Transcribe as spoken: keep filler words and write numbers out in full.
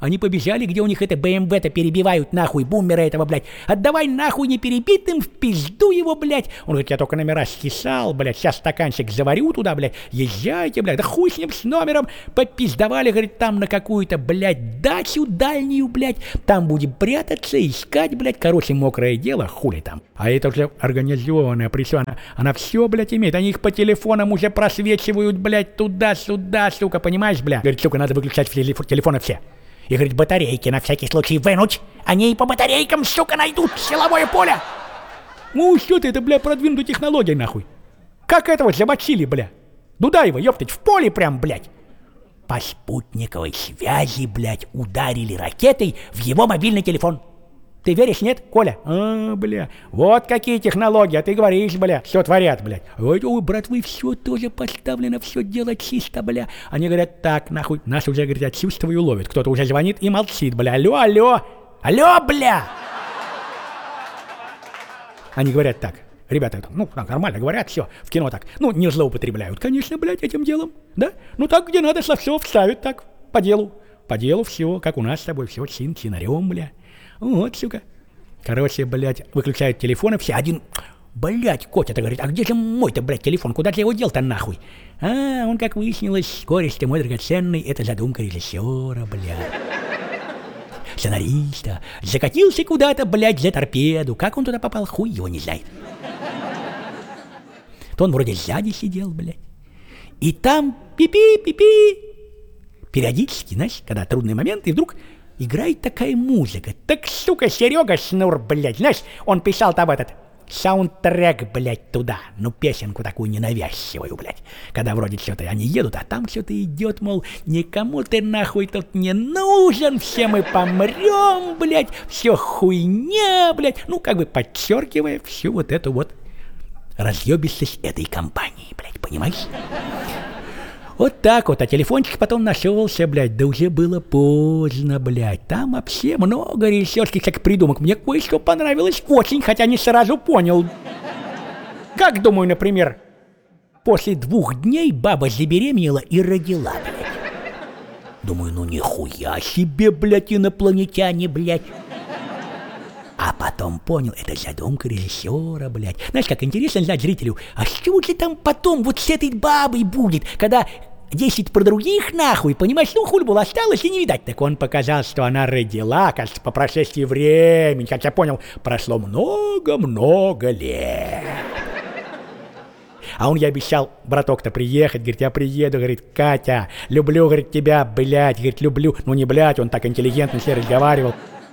Они побежали, где у них это бэ эм вэ-то перебивают, нахуй, бумера этого, блядь. Отдавай нахуй неперебитым, в пизду его, блядь. Он говорит, я только номера стесал, блядь, сейчас стаканчик заварю туда, блядь. Езжайте, блядь, да хуй с ним, с номером. Попиздовали, говорит, там на какую-то, блядь, дачу дальнюю, блядь. Там будем прятаться, искать, блядь. Короче, мокрое дело, хули там. А это уже организованная, причем она, она все, блядь, имеет. Они их по телефонам уже просвечивают, блядь, туда-сюда, сука, понимаешь, блядь. Говорит, сука, надо выключать телефоны все. И, говорит, батарейки на всякий случай вынуть. Они и по батарейкам, сука, найдут силовое поле. Ну, что ты, это, бля, продвинутая технология, нахуй. Как этого замочили, бля? Дудаева, ёптать, в поле прям, блядь. По спутниковой связи, блядь, ударили ракетой в его мобильный телефон. Ты веришь, нет, Коля? А, бля, вот какие технологии, а ты говоришь, бля, все творят, блядь. Ой, ой, братвы, все тоже поставлено, все дело чисто, бля. Они говорят, так, нахуй, нас уже, говорят, от чувства и уловят. Кто-то уже звонит и молчит, бля, алло, алло, алло, бля. Они говорят так, ребята, ну, так, нормально говорят, все, в кино так, ну, не злоупотребляют, конечно, блядь, этим делом, да? Ну, так, где надо, со все вставят, так, по делу, по делу все, как у нас с тобой, все чин-чинарем, бля. Вот, сука. Короче, блядь, выключают телефоны все. Один, блядь, Котя-то говорит, а где же мой-то, блядь, телефон? Куда ты его дел-то нахуй? А, он, как выяснилось, скорость мой драгоценный, это задумка режиссера, блядь. Сценариста. Закатился куда-то, блядь, за торпеду. Как он туда попал, хуй его не знает. То он вроде сзади сидел, блядь. И там пи-пи-пи-пи. Периодически, знаешь, когда трудный момент, и вдруг... играет такая музыка. Так, сука, Серега Шнур, блядь, знаешь, он писал там этот саундтрек, блядь, туда. Ну, песенку такую ненавязчивую, блядь. Когда вроде что-то они едут, а там что-то идет, мол, никому ты нахуй тут не нужен, все мы помрем, блядь, все хуйня, блядь. Ну, как бы подчеркивая всю вот эту вот разъебистость этой компании, блядь, понимаешь? Вот так вот, а телефончик потом нашелся, блядь, да уже было поздно, блядь. Там вообще много режиссерских всяких придумок. Мне кое-что понравилось очень, хотя не сразу понял. Как, думаю, например, после двух дней баба забеременела и родила, блядь. Думаю, ну нихуя себе, блядь, инопланетяне, блядь. А потом понял, это задумка режиссера, блядь. Знаешь, как интересно знать зрителю, а что же там потом вот с этой бабой будет, когда десять про других нахуй, понимаешь, ну хуй было осталось и не видать. Так он показал, что она родила, кажется, по прошествии времени, как я понял, прошло много-много лет. А он ей обещал, браток-то, приехать, говорит, я приеду, говорит, Катя, люблю, говорит, тебя, блядь, говорит, люблю. Ну не блядь, он так интеллигентно с ней разговаривал.